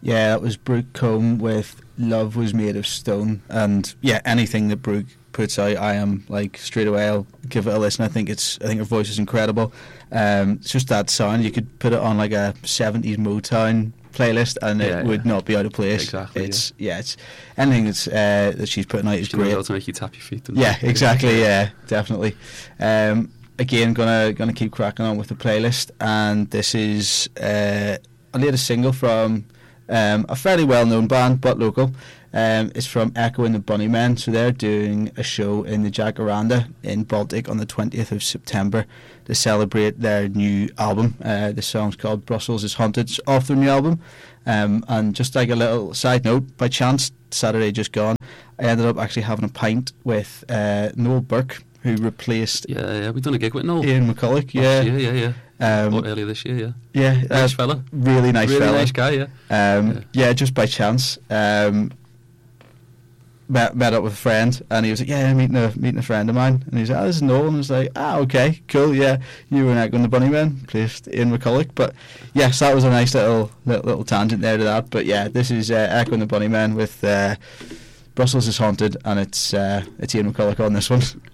Yeah, that was Brooke Combe with Love Was Made of Stone. And yeah, anything that Brooke puts out, I am like straight away I'll give it a listen. I think her voice is incredible. It's just that sound. You could put it on like a 70s Motown playlist and it would not be out of place. Exactly. It's anything that's that she's putting out is she great. knows how to make you tap your feet. Yeah, exactly. Yeah, definitely. Again, gonna keep cracking on with the playlist, and this is a latest single from a fairly well-known band but local. It's from Echo and the Bunnymen. So they're doing a show in the Jacaranda in Baltic on the 20th of September to celebrate their new album. The song's called Brussels is Haunted. It's off their new album. And just like a little side note, by chance, Saturday just gone, I ended up actually having a pint with Noel Burke, who replaced we've done a gig with Noel. Ian McCulloch. Earlier this year. Nice fella. Really nice fella. Nice guy. Just by chance. Met up with a friend, and he was like, meeting a friend of mine, and he was like, this is Noel, and I was like, okay, cool, you were Echo and the Bunnymen, placed Ian McCulloch. But yes, that was a nice little tangent there to that. But yeah, this is Echo and the Bunnymen with Brussels is Haunted, and it's Ian McCulloch on this one.